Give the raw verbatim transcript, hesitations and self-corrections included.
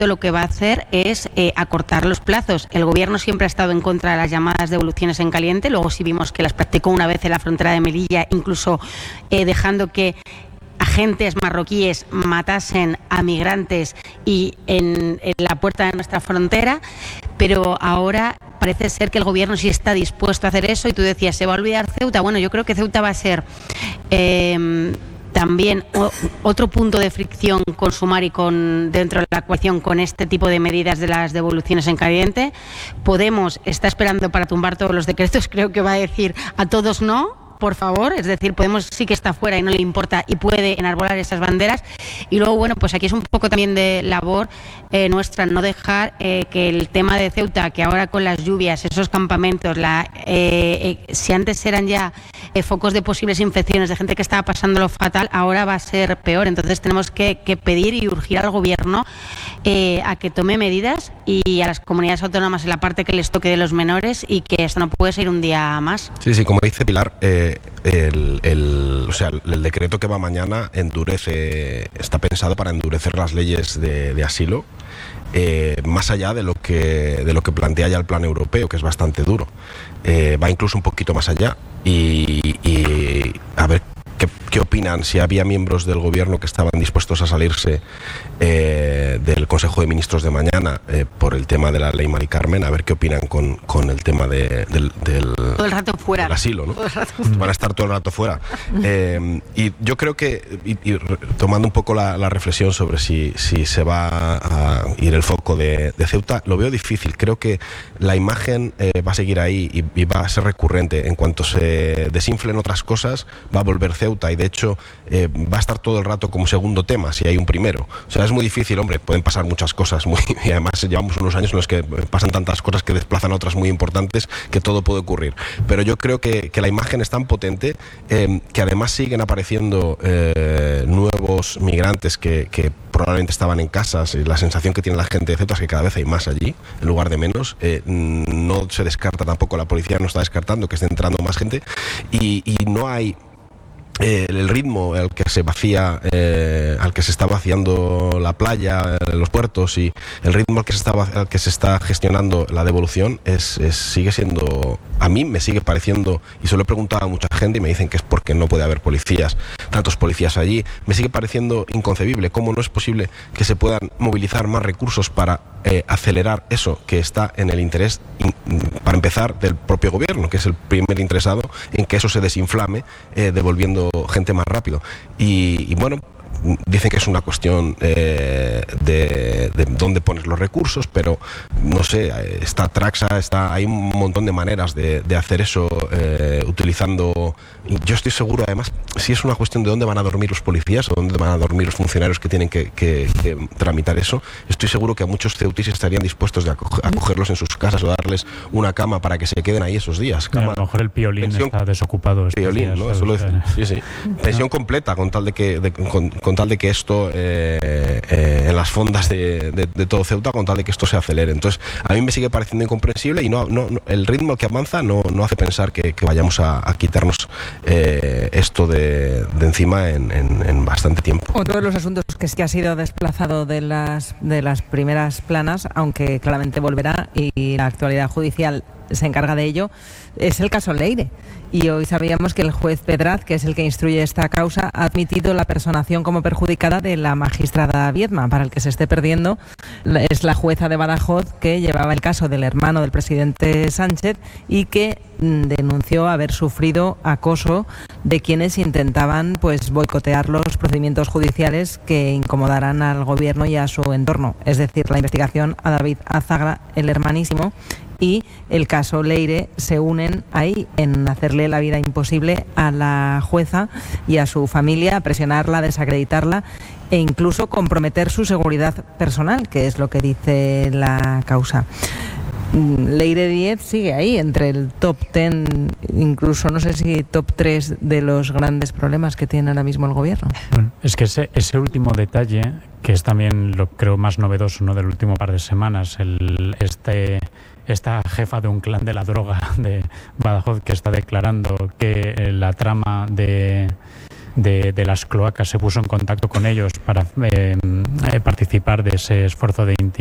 lo que va a hacer es eh, acortar los plazos. El gobierno siempre ha estado en contra de las llamadas devoluciones en caliente, luego sí vimos que las practicó una vez en la frontera de Melilla, incluso eh, dejando que agentes marroquíes matasen a migrantes y en, en la puerta de nuestra frontera, pero ahora parece ser que el gobierno sí está dispuesto a hacer eso. Y tú decías, ¿se va a olvidar Ceuta? Bueno, yo creo que Ceuta va a ser eh, también o, otro punto de fricción con Sumar y con, dentro de la coalición con este tipo de medidas de las devoluciones en caliente. Podemos está esperando para tumbar todos los decretos, creo que va a decir a todos no, por favor, es decir, Podemos sí que está fuera y no le importa y puede enarbolar esas banderas. Y luego, bueno, pues aquí es un poco también de labor eh, nuestra no dejar eh, que el tema de Ceuta, que ahora con las lluvias, esos campamentos, la, eh, eh, si antes eran ya eh, focos de posibles infecciones de gente que estaba pasándolo fatal, ahora va a ser peor. Entonces tenemos que, que pedir y urgir al gobierno eh, a que tome medidas y a las comunidades autónomas en la parte que les toque de los menores, y que esto no puede ser un día más. Sí, sí, como dice Pilar, eh, El, el, o sea, el decreto que va mañana endurece, está pensado para endurecer las leyes de, de asilo, eh, más allá de lo que de lo que plantea ya el plan europeo, que es bastante duro. Eh, va incluso un poquito más allá y, y a ver qué, qué opinan, si había miembros del gobierno que estaban dispuestos a salirse eh, del Consejo de Ministros de mañana eh, por el tema de la ley Mari Carmen, a ver qué opinan con, con el tema de, del, del, todo el rato fuera. del asilo, ¿no? Van a estar todo el rato fuera. Eh, y yo creo que, y, y tomando un poco la, la reflexión sobre si, si se va a ir el foco de, de Ceuta, lo veo difícil. Creo que la imagen eh, va a seguir ahí y, y va a ser recurrente. En cuanto se desinflen otras cosas, va a volver Ceuta, y de hecho eh, va a estar todo el rato como segundo tema, si hay un primero. O sea, es muy difícil, hombre, pueden pasar muchas cosas, muy, y además llevamos unos años en los que pasan tantas cosas que desplazan a otras muy importantes, que todo puede ocurrir. Pero yo creo que, que la imagen es tan potente eh, que además siguen apareciendo eh, nuevos migrantes que, que probablemente estaban en casas, y la sensación que tiene la gente de Ceuta es que cada vez hay más allí, en lugar de menos. Eh, no se descarta tampoco, la policía no está descartando que esté entrando más gente, y, y no hay Eh, el ritmo al que se vacía, eh, al que se está vaciando la playa, eh, los puertos, y el ritmo al que se está, al que se está gestionando la devolución es, es, sigue siendo, a mí me sigue pareciendo, y se lo he preguntado a mucha gente y me dicen que es porque no puede haber policías, tantos policías allí, me sigue pareciendo inconcebible cómo no es posible que se puedan movilizar más recursos para eh, acelerar eso que está en el interés, in, para empezar, del propio gobierno, que es el primer interesado en que eso se desinflame, eh, devolviendo gente más rápido. Y, y bueno, dicen que es una cuestión eh, de, de dónde pones los recursos, pero no sé, está Traxa, está, hay un montón de maneras de, de hacer eso, eh, utilizando, yo estoy seguro, además, si es una cuestión de dónde van a dormir los policías o dónde van a dormir los funcionarios que tienen que, que, que tramitar eso, estoy seguro que a muchos ceutíes estarían dispuestos de acoger, acogerlos en sus casas o darles una cama para que se queden ahí esos días. Cama, a lo mejor el Piolín pensión, está desocupado. Piolín, días, ¿no? Eso lo decía. Sí, sí. Pensión completa, con tal de que de, con, con tal de que esto eh, eh, en las fondas de, de, de todo Ceuta, con tal de que esto se acelere. Entonces, a mí me sigue pareciendo incomprensible, y no, no, no el ritmo que avanza no, no hace pensar que, que vayamos a, a quitarnos eh, esto de, de encima en, en, en bastante tiempo. Otro de los asuntos que sí ha sido desplazado de las, de las primeras planas, aunque claramente volverá y la actualidad judicial se encarga de ello, es el caso Leire. Y hoy sabíamos que el juez Pedraz, que es el que instruye esta causa, ha admitido la personación como perjudicada de la magistrada Viedma. Para el que se esté perdiendo, es la jueza de Badajoz que llevaba el caso del hermano del presidente Sánchez y que denunció haber sufrido acoso de quienes intentaban pues boicotear los procedimientos judiciales que incomodaran al gobierno y a su entorno. Es decir, la investigación a David Azagra, el hermanísimo, y el caso Leire se unen ahí en hacerle la vida imposible a la jueza y a su familia, a presionarla, a desacreditarla e incluso comprometer su seguridad personal, que es lo que dice la causa. Leire Díez sigue ahí entre el top ten, incluso no sé si top tres de los grandes problemas que tiene ahora mismo el gobierno. Bueno, es que ese, ese último detalle, que es también lo creo más novedoso, ¿no?, del último par de semanas, el este esta jefa de un clan de la droga de Badajoz que está declarando que la trama de de, de las cloacas se puso en contacto con ellos para eh, eh, participar de ese esfuerzo de